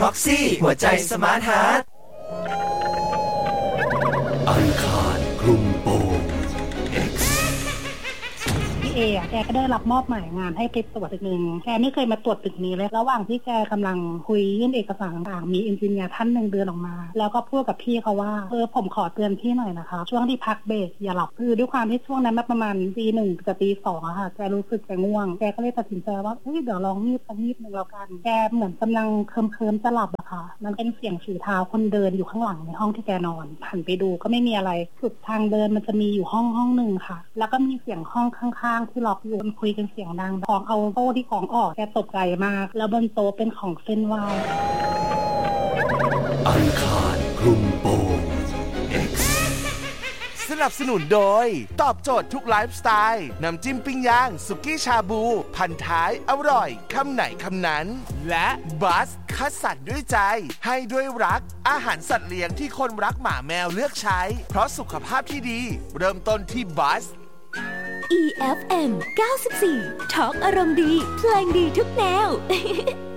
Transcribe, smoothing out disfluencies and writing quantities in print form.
Proxy หัวใจสมาร์ทฮาร์ทอังคารคลุมโปง X พี่เอแกก็ได้รับมอบหมายงานให้ไปตรวจตึกนึงแกไม่เคยมาตรวจตึกนี้เลยระหว่างที่แกกำลังคุยยื่นเอกสารต่างๆมีเอนจิเนียร์ท่านหนึ่งเดินออกมาแล้วก็พูดกับพี่เขาว่าผมขอเตือนพี่หน่อยนะคะช่วงที่พักเบรกอย่าหลับคือด้วยความที่ช่วงนั้นประมาณตี 1กับตี 2อะค่ะแกรู้สึกแกง่วงแกก็เลยตัดสินใจว่าเดี๋ยวลองงีบสักนิดนึงแล้วกันแกเหมือนกำลังเคลิ้มจะหลับอะค่ะมันเป็นเสียงฝีเท้าคนเดินอยู่ข้างหลังในห้องที่แกนอนหันไปดูก็ไม่มีอะไรสุดทางเดินมันจะมีอยู่ห้องนึงค่ะแล้วก็มีเสียงห้องข้างๆที่ล็อกอยู่คุยกันเสียงดังของเอาโต๊ะที่ของออกแกตกใจมากแล้วบนโต๊ะเป็นของเส้นไหว้อังคารคลุมโปง X สนับสนุนโดยตอบโจทย์ทุกไลฟ์สไตล์น้ำจิ้มปิ้งย่างสุกี้ชาบูพันท้ายอร่อยคำไหนคำนั้นและบัสคัดสรรด้วยใจให้ด้วยรักอาหารสัตว์เลี้ยงที่คนรักหมาแมวเลือกใช้เพราะสุขภาพที่ดีเริ่มต้นที่บัส EFM 94 ทอล์กอารมณ์ดีเพลงดีทุกแนว